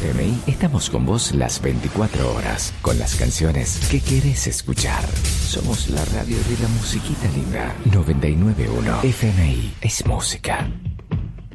FMI estamos con vos las 24 horas, con las canciones que querés escuchar. Somos la radio de la musiquita linda. 991 FMI es música.